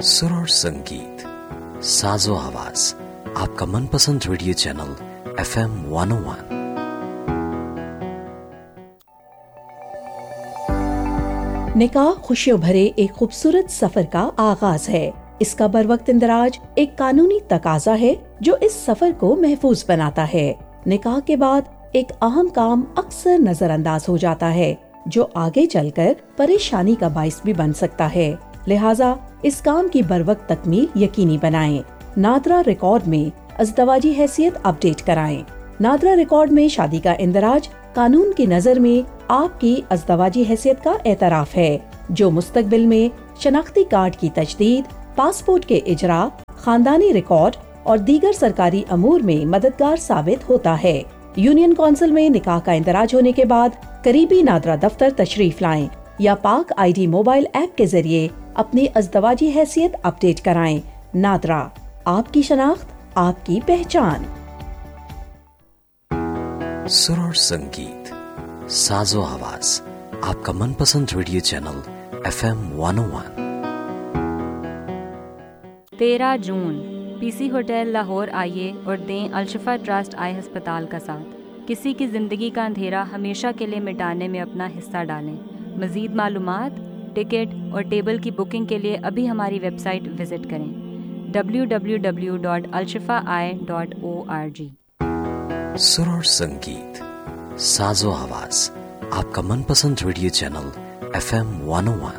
सुर और संगीत, साजो आवाज, आपका मनपसंद रेडियो चैनल FM 101। निकाह खुशियों भरे एक खूबसूरत सफर का आगाज है। इसका बरवक्त इंदराज एक कानूनी तकाजा है जो इस सफर को महफूज बनाता है। निकाह के बाद एक अहम काम अक्सर नजरअंदाज हो जाता है जो आगे चलकर परेशानी का बाइस भी बन सकता है। लिहाजा इस काम की बरवक्त तकमील यकीनी बनाएं। नादरा रिकॉर्ड में अज़दवाजी हैसियत अपडेट कराएं। नादरा रिकॉर्ड में शादी का इंदराज कानून की नजर में आपकी अज़दवाजी हैसियत का एतराफ है जो मुस्तकबिल में शनाख्ती कार्ड की तजदीद, पासपोर्ट के इजरा, खानदानी रिकॉर्ड और दीगर सरकारी अमूर में मददगार साबित होता है। यूनियन कौंसिल में निकाह का इंदराज होने के बाद करीबी नादरा दफ्तर तशरीफ लाएं या पाक ID मोबाइल ऐप के जरिए अपनी अज़दवाजी हैसियत अपडेट कराएं। नादरा, आपकी शनाख्त, आपकी पहचान। सुर और संगीत, साजो आवाज, आपका मनपसंद रेडियो चैनल FM 101। 13 जून PC होटल लाहौर आइए और दें अलशिफा ट्रस्ट आई अस्पताल का साथ। किसी की ज़िंदगी का अंधेरा हमेशा के लिए मिटाने में अपना हिस्सा डालें। मज़ीद मालूमात, टिकट और टेबल की बुकिंग के लिए अभी हमारी वेबसाइट विज़िट करें www.alshifaeye.org। सुर और संगीत, साजो आवाज, आपका मनपसंद रेडियो चैनल FM 101।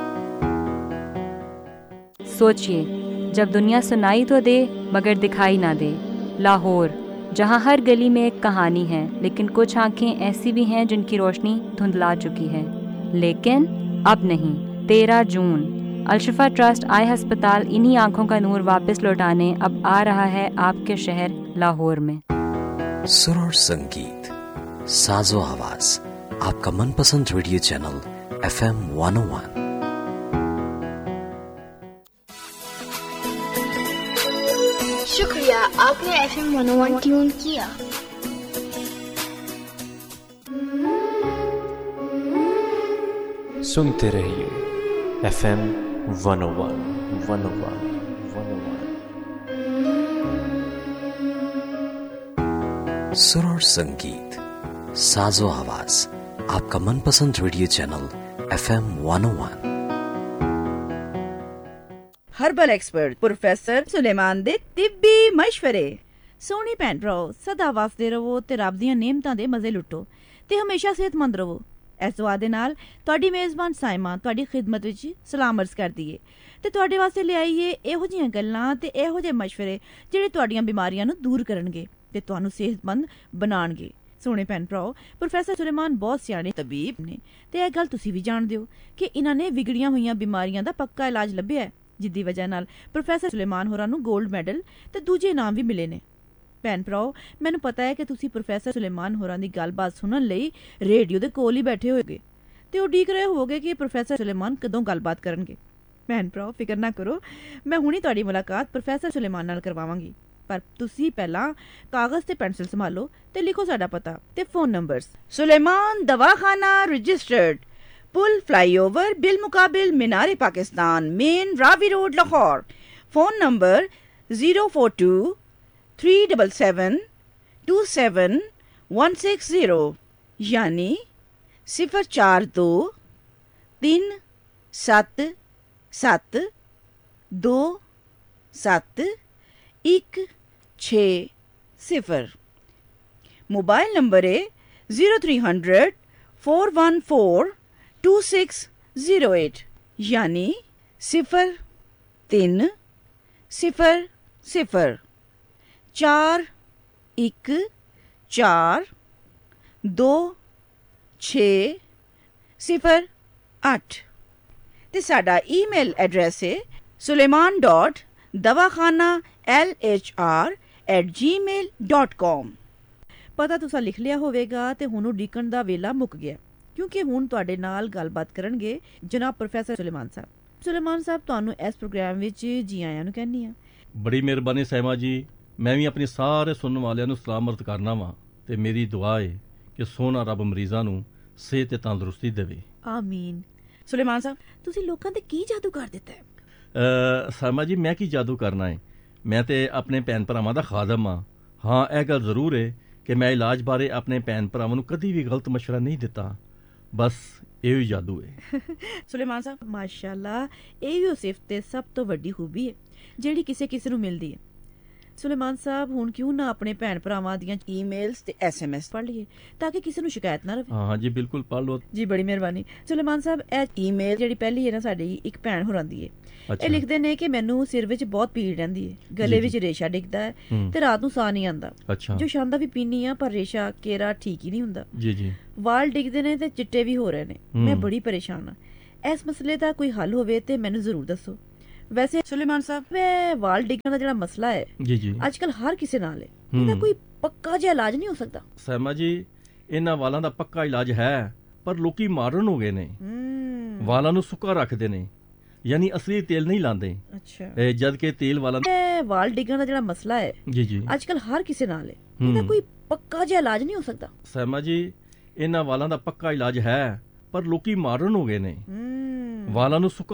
सोचिए, जब दुनिया सुनाई तो दे मगर दिखाई ना दे। लाहौर, जहाँ हर गली में एक कहानी है, लेकिन कुछ आंखें ऐसी भी हैं जिनकी रोशनी धुंधला चुकी है। लेकिन अब नहीं। 13 जून अलशिफा ट्रस्ट आई अस्पताल इन्हीं आंखों का नूर वापस लौटाने अब आ रहा है आपके शहर लाहौर में। सुर और संगीत, साजो आवाज, आपका मनपसंद रेडियो चैनल FM 101। शुक्रिया, आपने FM 101 ट्यून किया। सुनते रहिए FM 101। सुर और संगीत, साजो आवाज, आपका मनपसंद radio channel FM 101। Herbal expert professor Suleman दे तिब्बी मशवरे। सोनी भैन भराओ, सदा वासदे रहो ते रब दीयां नेमतां दे मजे लुटो ते हमेशा सेहतमंद रहो। इस दुआ दे नाल तुहाडी मेज़बान साइमा तुहाडी खिदमत विच सलाम अर्ज़ करदी है ते तुहाडे वास्ते लिआईए इहो जिहियां गल्लां ते इहो जिहे मशवरे जेह्ड़े तुहाडीਆਂ बीमारियां नूं दूर करनगे ते तुहानूं सेहतमंद बनाणगे। सोहणे भैन भराओ, प्रोफेसर सुलेमान बहुत सियाणे तबीब ने ते इह गल तुसीं भी जाणदे हो कि इन्हां ने विगड़ियां होईयां बीमारियां दा पक्का इलाज लभ्या है, जिद्दी वजह नाल प्रोफेसर सुलेमान होरां नूं गोल्ड मैडल ते दूजे इनाम भी मिले ने। भैन भराओ, मैनूं पता है कि तुसीं प्रोफेसर सुलेमान होरां दी गलबात सुनन लई रेडियो दे कोल ही बैठे होगे ते उਡੀਕ रहे होगे कि प्रोफेसर सुलेमान कदों गलबात करनगे। भैन भराओ, फिकर ना करो, मैं हुणी तुहाडी मुलाकात प्रोफेसर सुलेमान नाल करवावांगी। पर तुसी पहला कागज ते पेंसिल संभालो ते लिखो साडा पता ते फोन नंबर्स। सुलेमान दवाखाना रजिस्टर्ड, पुल फ्लाईओवर बिल मुकाबिल मीनारे Pakistan, main Ravi road Lahore. Phone number 04237727160 यानी 04237271660। मोबाइल नंबर है 0300-414-2608 यानी 03-004-14-2608 ते साडा ईमेल एड्रेस है suleiman.dawakhana@gmail.com। पता तुसा लिख लिया होवेगा ते हुण उਡੀਕਣ ਦਾ ਵੇਲਾ ਮੁੱਕ ਗਿਆ क्योंकि हुण ਤੁਹਾਡੇ ਨਾਲ ਗੱਲਬਾਤ ਕਰਨਗੇ जनाब प्रोफेसर सुलेमान साहब। सुलेमान साहब, ਤੁਹਾਨੂੰ ਇਸ ਪ੍ਰੋਗਰਾਮ ਵਿੱਚ ਜੀ ਆਇਆਂ ਨੂੰ ਕਹਿੰਨੀ ਆ। ਬੜੀ ਮਿਹਰਬਾਨੀ ਸਹਿਮਾ ਜੀ। ਮੈਂ ਵੀ ਆਪਣੇ ਸਾਰੇ ਸੁਣਨ ਵਾਲਿਆਂ ਨੂੰ ਸਲਾਮ ਅਰਜ਼ ਕਰਨਾ ਵਾਂ ਤੇ ਮੇਰੀ ਦੁਆ ਹੈ ਕਿ ਸੋਹਣਾ ਰੱਬ ਮਰੀਜ਼ਾਂ ਨੂੰ ਸਿਹਤ ਤੇ ਤੰਦਰੁਸਤੀ ਦੇਵੇ। ਆਮੀਨ। ਸੁਲੇਮਾਨ ਸਾਹਿਬ, ਤੁਸੀਂ ਲੋਕਾਂ ਤੇ ਕੀ ਜਾਦੂ ਕਰ ਦਿੱਤਾ ਹੈ? ਸ਼ਰਮਾ ਜੀ ਮੈਂ ਕੀ ਜਾਦੂ ਕਰਨਾ ਹੈ, ਮੈਂ ਤੇ ਆਪਣੇ ਭੈਣ ਭਰਾਵਾਂ ਦਾ ਖਾਦਮ ਹਾਂ ਇਹ ਗੱਲ ਜ਼ਰੂਰ ਹੈ ਕਿ ਮੈਂ ਇਲਾਜ ਬਾਰੇ ਆਪਣੇ ਭੈਣ ਭਰਾਵਾਂ ਨੂੰ ਕਦੀ ਵੀ ਗਲਤ ਮਸ਼ਵਰਾ ਨਹੀਂ ਦਿੱਤਾ, ਬਸ ਇਹੋ ਹੀ ਜਾਦੂ ਹੈ। ਸੁਲੇਮਾਨ ਸਾਹਿਬ ਮਾਸ਼ਾਅੱਲਾ, ਇਹ ਵੀ ਸਿਫਤ ਤੇ ਸਭ ਤੋਂ ਵੱਡੀ ਖੂਬੀ ਹੈ ਜਿਹੜੀ ਕਿਸੇ ਨੂੰ ਮਿਲਦੀ ਹੈ। ਸੁਲੇਮਾਨ ਸਾਹਿਬ ਹੁਣ ਕਿਉਂ ਨਾ ਆਪਣੇ ਭੈਣ ਭਰਾਵਾਂ ਦੀਆਂ ਈਮੇਲਸ ਤੇ SMS ਪੜ੍ਹ ਲਈਏ ਤਾਂ ਕਿ ਕਿਸੇ ਨੂੰ ਸ਼ਿਕਾਇਤ ਨਾ ਰਹੇ। ਹਾਂ ਜੀ ਬਿਲਕੁਲ ਪੜ੍ਹ ਲਓ ਜੀ, ਬੜੀ ਮਿਹਰਬਾਨੀ। ਸੁਲੇਮਾਨ ਸਾਹਿਬ ਇਹ ਈਮੇਲ ਜਿਹੜੀ ਪਹਿਲੀ ਹੈ ਨਾ ਸਾਡੀ ਇੱਕ ਭੈਣ ਹੋਰਾਂ ਦੀ ਹੈ। ਇਹ ਲਿਖਦੇ ਨੇ ਕਿ ਮੈਨੂੰ ਸਿਰ ਵਿੱਚ ਬਹੁਤ ਪੀੜ ਰਹਿੰਦੀ ਹੈ, ਗਲੇ ਵਿੱਚ ਰੇਸ਼ਾ ਡਿੱਗਦਾ ਹੈ ਤੇ ਰਾਤ ਨੂੰ ਸਾਹ ਨਹੀਂ ਆਉਂਦਾ। ਜੋ ਸ਼ਾਂਦਾ ਵੀ ਪੀਨੀ ਆ ਪਰ ਰੇਸ਼ਾ ਕੇਰਾ ਠੀਕ ਹੀ ਨਹੀਂ ਹੁੰਦਾ। ਜੀ ਵਾਲ ਡਿੱਗਦੇ ਨੇ ਤੇ ਚਿੱਟੇ ਵੀ ਹੋ ਰਹੇ ਨੇ, ਮੈਂ ਬੜੀ ਪਰੇਸ਼ਾਨ ਹਾਂ। ਇਸ ਮਸਲੇ ਦਾ ਕੋਈ ਹੱਲ ਹੋਵੇ ਤੇ ਮੈਨੂੰ ਜ਼ਰੂਰ ਦੱਸੋ। ਵੈਸੇ ਸੁਲੇਮਾਨ ਸਾਹਿਬ ਵਾਲ ਡਿੱਗਣ ਦਾ ਜਿਹੜਾ ਮਸਲਾ ਹੈ ਅੱਜ ਕੱਲ ਹਰ ਕਿਸੇ ਨਾਲ ਹੈ, ਇਹਦਾ ਕੋਈ ਪੱਕਾ ਜਿਹਾ ਇਲਾਜ ਨਹੀਂ ਹੋ ਸਕਦਾ? ਸਹਿਮਾ ਜੀ ਇਹਨਾਂ ਵਾਲਾਂ ਦਾ ਪੱਕਾ ਇਲਾਜ ਹੈ, ਪਰ ਲੋਕੀ ਮਾਰਨ ਹੋ ਗਏ ਨੇ, ਵਾਲਾਂ ਨੂੰ ਸੁੱਕਾ ਰੱਖਦੇ ਨੇ, ਯਾਨੀ ਅਸਲੀ ਤੇਲ ਨਹੀਂ ਲਾਉਂਦੇ। ਅੱਛਾ, ਜਦ ਕਿ ਤੇਲ ਵਾਲ ਡਿੱਗਣ ਦਾ ਜਿਹੜਾ ਮਸਲਾ ਹੈ ਅੱਜ ਕੱਲ ਹਰ ਕਿਸੇ ਨਾਲ ਹੈ, ਇਹਦਾ ਕੋਈ ਪੱਕਾ ਜਿਹਾ ਇਲਾਜ ਨਹੀਂ ਹੋ ਸਕਦਾ? ਸਹਿਮਾ ਜੀ ਇਹਨਾਂ ਵਾਲਾਂ ਦਾ ਪੱਕਾ ਇਲਾਜ ਹੈ, ਪਰ ਲੋਕੀ ਮਾਰਨ ਹੋ ਗਏ ਨੇ, ਵਾਲਾਂ ਨੂੰ ਸੁੱਕਾ